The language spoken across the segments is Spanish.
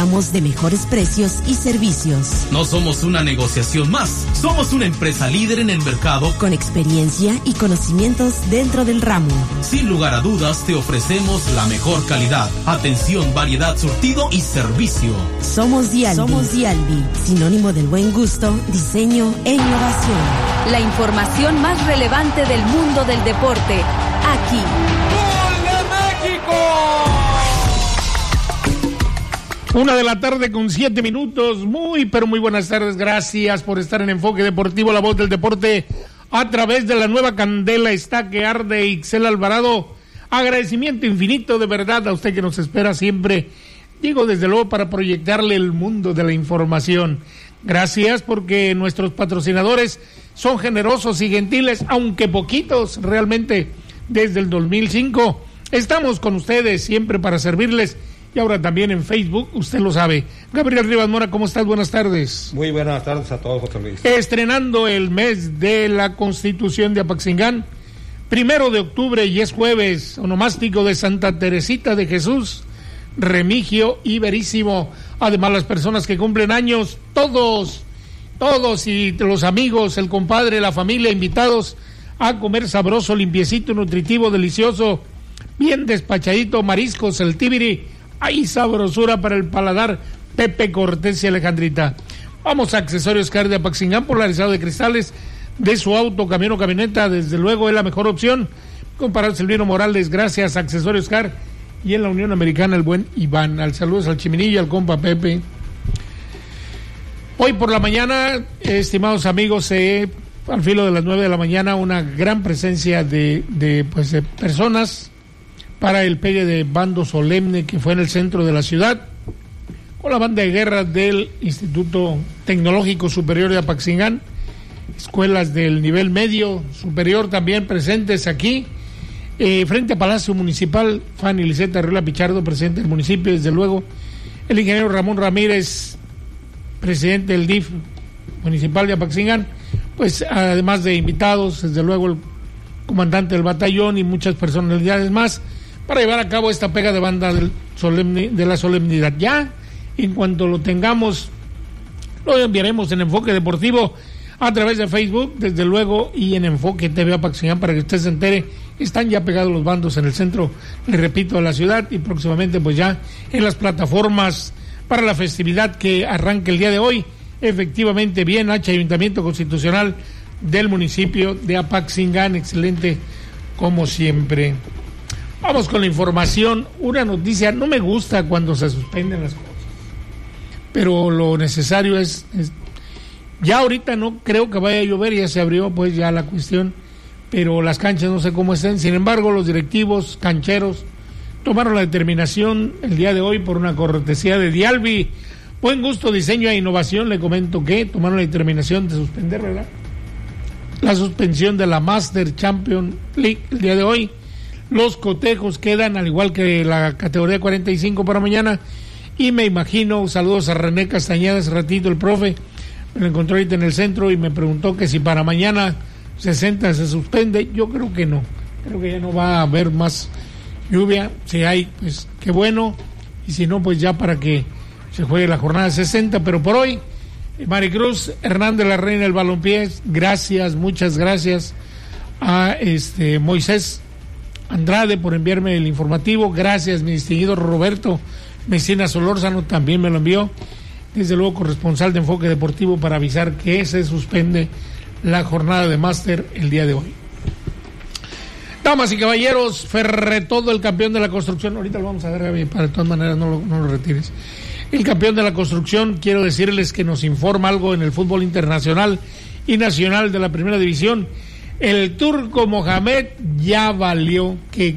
de mejores precios y servicios. No somos una negociación más, somos una empresa líder en el mercado con experiencia y conocimientos dentro del ramo. Sin lugar a dudas, te ofrecemos la mejor calidad, atención, variedad, surtido y servicio. Somos Dialbi, sinónimo del buen gusto, diseño e innovación. La información más relevante del mundo del deporte, aquí. ¡Gol de México! 1:07 p.m. Muy, pero muy buenas tardes. Gracias por estar en Enfoque Deportivo, la voz del deporte, a través de la nueva candela está que arde. Ixel Alvarado, agradecimiento infinito de verdad a usted que nos espera siempre. Digo, desde luego, para proyectarle el mundo de la información. Gracias porque nuestros patrocinadores son generosos y gentiles, aunque poquitos realmente. Desde el 2005 estamos con ustedes siempre para servirles. Y ahora también en Facebook, usted lo sabe. Gabriel Rivas Mora, ¿cómo estás? Buenas tardes. Muy buenas tardes a todos, José Luis. Estrenando el mes de la Constitución de Apaxingán, 1 de octubre, y es jueves, onomástico de Santa Teresita de Jesús, Remigio y Verísimo. Además, las personas que cumplen años, todos, y los amigos, el compadre, la familia, invitados a comer sabroso, limpiecito, nutritivo, delicioso, bien despachadito, mariscos, el tibiri. Hay sabrosura para el paladar. Pepe Cortés y Alejandrita. Vamos a Accesorios Car de Apaxingán, polarizado de cristales de su auto, camión o camioneta. Desde luego es la mejor opción. Comparar Silvino Morales, gracias a Accesorios Car. Y en la Unión Americana, el buen Iván. Al saludos al Chiminillo, al compa Pepe. Hoy por la mañana, estimados amigos, al filo de las 9 de la mañana, una gran presencia de personas para el pegue de bando solemne que fue en el centro de la ciudad, con la banda de guerra del Instituto Tecnológico Superior de Apaxingán, escuelas del nivel medio, superior también presentes aquí, frente a Palacio Municipal. Fanny Liseta Arriola Pichardo, presidente del municipio, desde luego, el ingeniero Ramón Ramírez, presidente del DIF municipal de Apaxingán, pues además de invitados, desde luego el comandante del batallón y muchas personalidades más, para llevar a cabo esta pega de banda de la solemnidad. Ya, en cuanto lo tengamos, lo enviaremos en Enfoque Deportivo a través de Facebook, desde luego, y en Enfoque TV Apaxingán, para que usted se entere. Están ya pegados los bandos en el centro, le repito, de la ciudad, y próximamente pues ya en las plataformas para la festividad que arranca el día de hoy. Efectivamente, bien, Ayuntamiento Constitucional del municipio de Apaxingán, excelente como siempre. Vamos con la información. Una noticia, no me gusta cuando se suspenden las cosas, pero lo necesario es ya ahorita no creo que vaya a llover, ya se abrió pues ya la cuestión, pero las canchas no sé cómo estén. Sin embargo, los directivos cancheros tomaron la determinación el día de hoy por una cortesía de Dialbi, Buen Gusto, Diseño e Innovación. Le comento que tomaron la determinación de suspender, ¿verdad?, la suspensión de la Master Champion League el día de hoy. Los cotejos quedan, al igual que la categoría 45 para mañana. Y me imagino, saludos a René Castañeda, hace ratito el profe me lo encontró ahorita en el centro y me preguntó que si para mañana 60 se suspende. Yo creo que no, creo que ya no va a haber más lluvia. Si hay, pues qué bueno, y si no, pues ya para que se juegue la jornada 60. Pero por hoy, Maricruz Hernández, la reina del balompié, gracias, muchas gracias a Moisés Andrade por enviarme el informativo. Gracias, mi distinguido Roberto Messina Solórzano, también me lo envió. Desde luego, corresponsal de Enfoque Deportivo, para avisar que se suspende la jornada de máster el día de hoy. Damas y caballeros, Ferretodo, el campeón de la construcción. Ahorita lo vamos a ver, Gaby, para de todas maneras no lo retires. El campeón de la construcción, quiero decirles que nos informa algo en el fútbol internacional y nacional de la primera división. El turco Mohamed ya valió,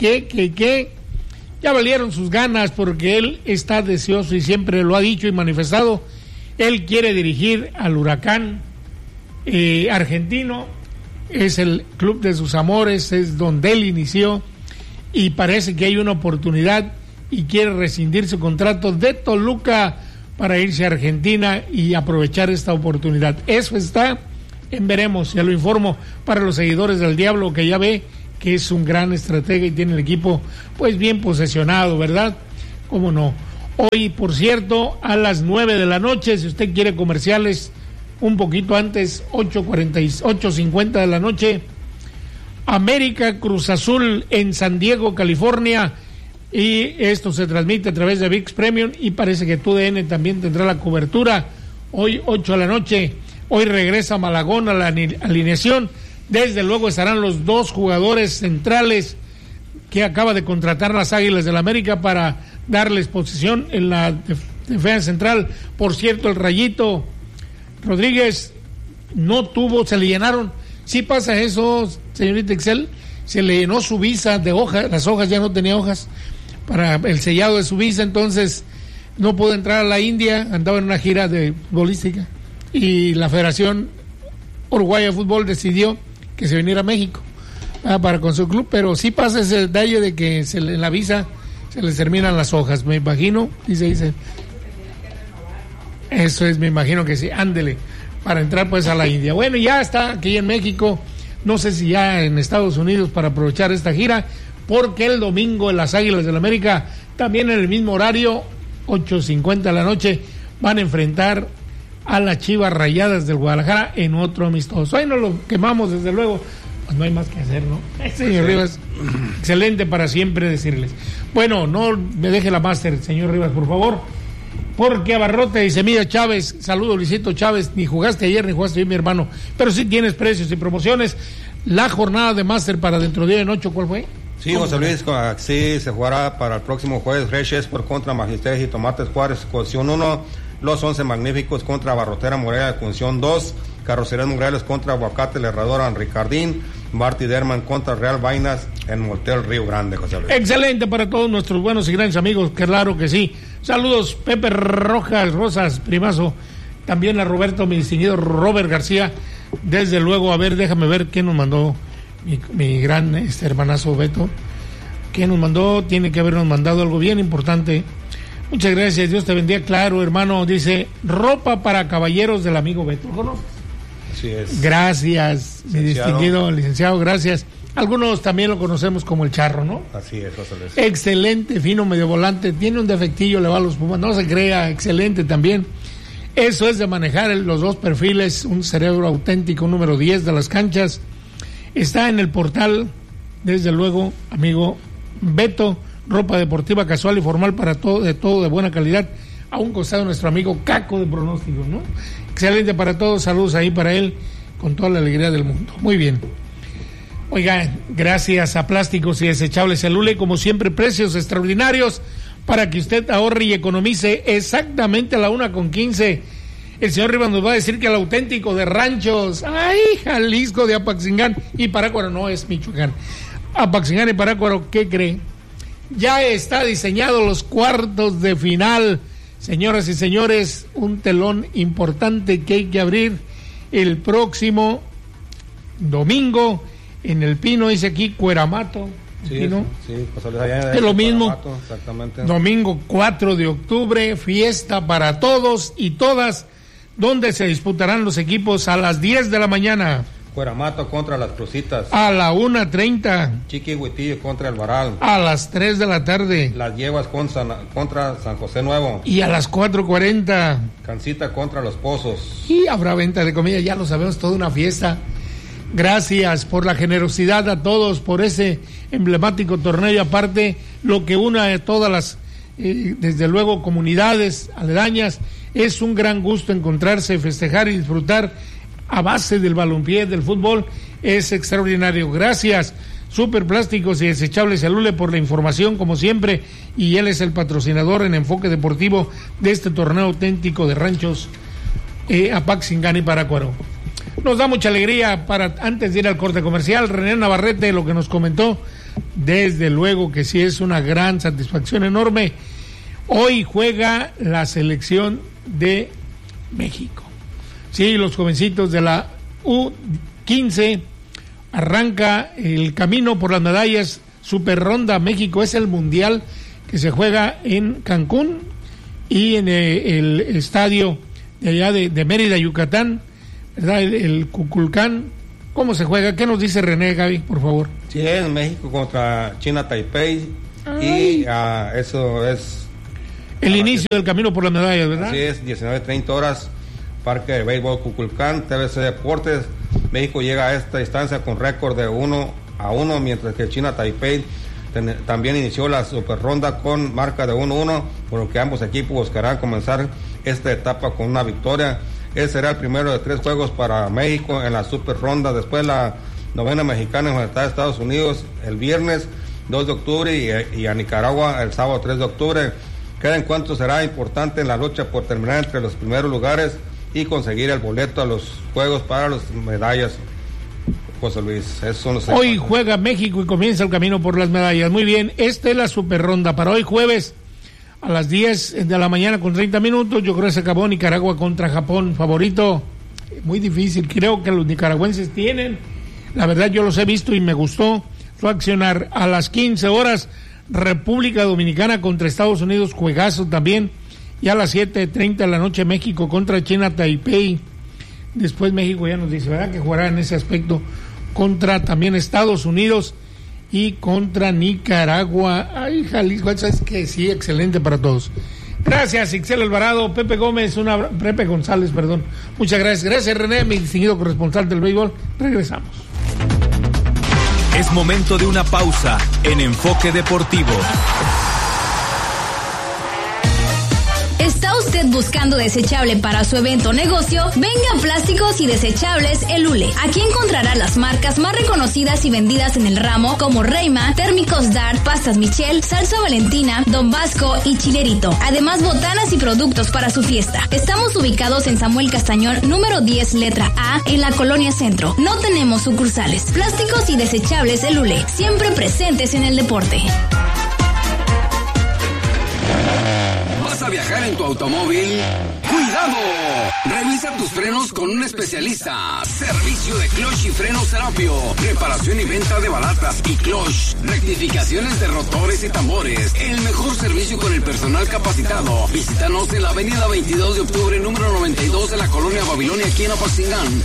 ya valieron sus ganas, porque él está deseoso y siempre lo ha dicho y manifestado. Él quiere dirigir al Huracán argentino, es el club de sus amores, es donde él inició, y parece que hay una oportunidad y quiere rescindir su contrato de Toluca para irse a Argentina y aprovechar esta oportunidad. Eso está en veremos, ya lo informo para los seguidores del Diablo, que ya ve que es un gran estratega y tiene el equipo pues bien posesionado, ¿verdad? ¿Cómo no? Hoy, por cierto, a las 9 de la noche, si usted quiere comerciales, un poquito antes, 8:50 de la noche, América Cruz Azul en San Diego, California, y esto se transmite a través de ViX Premium, y parece que TUDN también tendrá la cobertura, hoy 8 de la noche. Hoy regresa Malagón a la alineación. Desde luego estarán los dos jugadores centrales que acaba de contratar las Águilas del América para darles posición en la defensa central. Por cierto, el Rayito Rodríguez no tuvo, se le llenaron. Sí pasa eso, señorita Excel, se le llenó su visa de hojas, las hojas ya no tenía hojas para el sellado de su visa, entonces no pudo entrar a la India, andaba en una gira de futbolística y la Federación Uruguaya de Fútbol decidió que se viniera a México para con su club, pero sí pasa ese detalle de que en la visa se les terminan las hojas, me imagino, dice, eso es, me imagino que sí, ándele, para entrar pues a la India. Bueno, ya está aquí en México, no sé si ya en Estados Unidos para aprovechar esta gira, porque el domingo en las Águilas del América, también en el mismo horario, 8:50 de la noche, van a enfrentar a las Chivas Rayadas del Guadalajara en otro amistoso. Ahí nos lo quemamos, desde luego, pues no hay más que hacer, ¿no? Señor Rivas, excelente para siempre decirles. Bueno, no me deje la máster, señor Rivas, por favor, porque Abarrote dice, mira Chávez, saludo Luisito Chávez, ni jugaste ayer ni jugaste hoy, mi hermano, pero sí tienes precios y promociones. La jornada de máster para dentro de 8, ¿cuál fue? Sí, José Luis, sí, se jugará para el próximo jueves Reyes por contra Magisterio y Tomates Juárez, condición 1, Los 11 Magníficos contra Barrotera Morelia, condición 2, Carrocería Morales contra Aguacate La Herradora en Ricardín, Marty Derman contra Real Vainas en Motel Río Grande, José Luis. Excelente para todos nuestros buenos y grandes amigos, claro que sí. Saludos, Pepe Rosas, primazo, también a Roberto, mi distinguido Robert García, desde luego, a ver, déjame ver qué nos mandó mi gran hermanazo Beto, que nos mandó, tiene que habernos mandado algo bien importante. Muchas gracias, Dios te bendiga, claro, hermano, dice, ropa para caballeros del amigo Beto, ¿conoces? Sí es. Gracias, mi distinguido licenciado, gracias. Algunos también lo conocemos como el Charro, ¿no? Así es, José Luis. Excelente, fino, medio volante, tiene un defectillo, le va a los Pumas, no se crea, excelente también. Eso es de manejar los dos perfiles, un cerebro auténtico, número 10 de las canchas. Está en el portal, desde luego, amigo Beto, ropa deportiva casual y formal para todo de buena calidad, a un costado de nuestro amigo Caco de Pronósticos, ¿no? Excelente para todos, saludos ahí para él, con toda la alegría del mundo. Muy bien. Oiga, gracias a Plásticos y Desechables Celule, como siempre, precios extraordinarios para que usted ahorre y economice exactamente a la 1:15. El señor Rivas nos va a decir que el auténtico de Ranchos, ay, Jalisco, de Apaxingán y Parácuaro, no es Michoacán, Apaxingán y Parácuaro, ¿qué cree? Ya está diseñado los cuartos de final, señoras y señores, un telón importante que hay que abrir el próximo domingo en el Pino, dice aquí Cueramato. Sí, ¿no? Sí, pues allá es lo mismo. Cueramato, exactamente. Domingo 4 de octubre, fiesta para todos y todas, donde se disputarán los equipos a las 10 de la mañana. Cueramato contra las Crucitas. A la 1:30. Chiquihuitillo contra el Varal. A las 3 de la tarde. Las Yeguas contra San José Nuevo. Y a las 4:40. Cancita contra Los Pozos. Y habrá venta de comida, ya lo sabemos, toda una fiesta. Gracias por la generosidad a todos, por ese emblemático torneo y aparte lo que une a todas las, desde luego, comunidades aledañas. Es un gran gusto encontrarse, festejar y disfrutar a base del balompié, del fútbol. Es extraordinario. Gracias, Super Plásticos y Desechables Celule, por la información, como siempre. Y él es el patrocinador en enfoque deportivo de este torneo auténtico de Ranchos, Apaxingán y Parácuaro. Nos da mucha alegría, antes de ir al corte comercial, René Navarrete, lo que nos comentó, desde luego que sí es una gran satisfacción enorme. Hoy juega la selección de México. Sí, los jovencitos de la U15 arranca el camino por las medallas. Super Ronda México es el mundial que se juega en Cancún y en el estadio de allá de Mérida, Yucatán, ¿verdad? El Cuculcán. ¿Cómo se juega? ¿Qué nos dice René, Gaby, por favor? Sí, es México contra China Taipei. Y eso es El inicio del camino por las medallas, ¿verdad? Así es, 19:30 horas, Parque de Béisbol Cuculcán, TBC Deportes. México llega a esta instancia con récord de 1-1, mientras que China Taipei también inició la super ronda con marca de 1-1, por lo que ambos equipos buscarán comenzar esta etapa con una victoria. Ese será el primero de 3 juegos para México en la super ronda. Después la novena mexicana enfrentará a Estados Unidos el viernes 2 de octubre y a Nicaragua el sábado 3 de octubre. Cada encuentro será importante en la lucha por terminar entre los primeros lugares y conseguir el boleto a los juegos para las medallas. José Luis, hoy juega México y comienza el camino por las medallas. Muy bien, esta es la super ronda para hoy jueves a las 10 de la mañana con 30 minutos. Yo creo que se acabó Nicaragua contra Japón. Favorito, muy difícil. Creo que los nicaragüenses tienen, la verdad yo los he visto y me gustó su accionar. A las 15 horas República Dominicana contra Estados Unidos, juegazo también. Y a las 7:30 de la noche México contra China Taipei. Después México ya nos dice, ¿verdad?, que jugará en ese aspecto contra también Estados Unidos y contra Nicaragua. Ay, Jalisco, es que sí, excelente para todos. Gracias, Ixel Alvarado, Pepe González, perdón. Muchas gracias. Gracias, René, mi distinguido corresponsal del béisbol. Regresamos. Es momento de una pausa en Enfoque Deportivo. ¿Está usted buscando desechable para su evento o negocio? Venga a Plásticos y Desechables El Hule. Aquí encontrará las marcas más reconocidas y vendidas en el ramo como Reima, Térmicos Dart, Pastas Michel, Salsa Valentina, Don Vasco y Chilerito. Además, botanas y productos para su fiesta. Estamos ubicados en Samuel Castañón, número 10, letra A, en la Colonia Centro. No tenemos sucursales. Plásticos y Desechables El Hule, siempre presentes en el deporte. ¿Vas a viajar en tu automóvil? ¡Cuidado! Revisa tus frenos con un especialista. Servicio de clutch y frenos Serapio. Reparación y venta de balatas y clutch. Rectificaciones de rotores y tambores. El mejor servicio con el personal capacitado. Visítanos en la avenida 22 de octubre, número 92 de la Colonia Babilonia, aquí en Apaxingán.